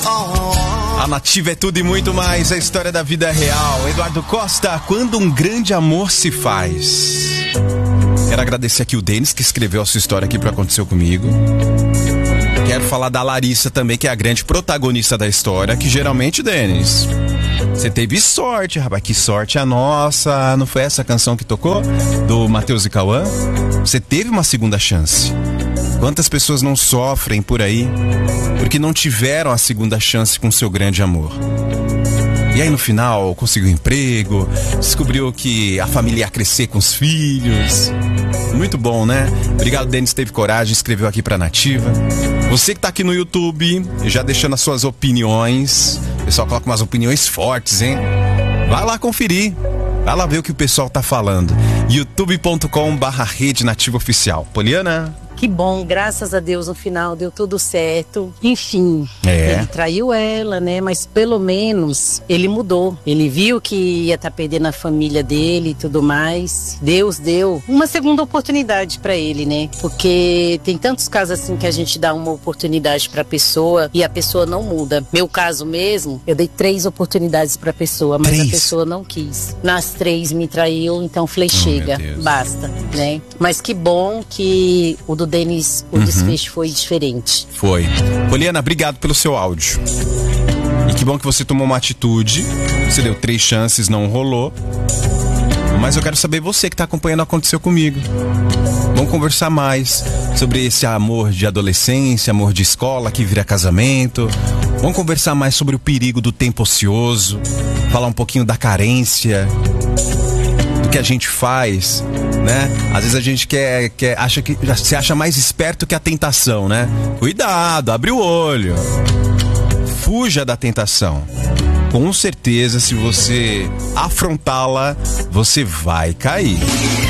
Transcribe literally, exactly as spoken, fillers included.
A Nativa é tudo e muito mais, a história da vida real. Eduardo Costa, quando um grande amor se faz. Quero agradecer aqui o Denis, que escreveu a sua história aqui para Aconteceu Comigo. Quero falar da Larissa também, que é a grande protagonista da história, que geralmente, Denis, você teve sorte, rapaz. Que sorte a nossa. Não foi essa canção que tocou? Do Matheus e Cauã? Você teve uma segunda chance. Quantas pessoas não sofrem por aí porque não tiveram a segunda chance com seu grande amor? E aí no final conseguiu emprego, descobriu que a família ia crescer com os filhos. Muito bom, né? Obrigado, Denis, teve coragem, escreveu aqui pra Nativa. Você que tá aqui no YouTube, já deixando as suas opiniões. O pessoal coloca umas opiniões fortes, hein? Vai lá conferir. Vai lá ver o que o pessoal tá falando. youtube ponto com barra Rede Nativa Oficial. Poliana? Que bom, graças a Deus no final deu tudo certo. Enfim, é. Ele traiu ela, né? Mas pelo menos ele mudou. Ele viu que ia estar tá perdendo a família dele e tudo mais. Deus deu uma segunda oportunidade pra ele, né? Porque tem tantos casos assim que a gente dá uma oportunidade pra pessoa e a pessoa não muda. Meu caso mesmo, eu dei três oportunidades pra pessoa, mas três? a pessoa não quis. Nas três me traiu, então falei, oh, chega, basta, né? Mas que bom que o do Denis, o uhum. desfecho foi diferente. Foi. Poliana, obrigado pelo seu áudio. E que bom que você tomou uma atitude. Você deu três chances, não rolou. Mas eu quero saber você que está acompanhando Aconteceu Comigo. Vamos conversar mais sobre esse amor de adolescência, amor de escola que vira casamento. Vamos conversar mais sobre o perigo do tempo ocioso. Falar um pouquinho da carência, do que a gente faz, né? Às vezes a gente quer, quer acha que se acha mais esperto que a tentação, né? Cuidado, abre o olho. Fuja da tentação. Com certeza, se você afrontá-la, você vai cair.